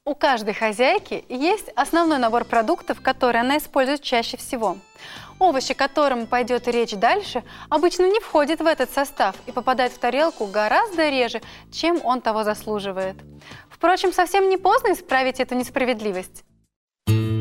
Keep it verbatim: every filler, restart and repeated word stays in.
У каждой хозяйки есть основной набор продуктов, которые она использует чаще всего. Овощи, о котором пойдет речь дальше, обычно не входят в этот состав и попадают в тарелку гораздо реже, чем он того заслуживает. Впрочем, совсем не поздно исправить эту несправедливость.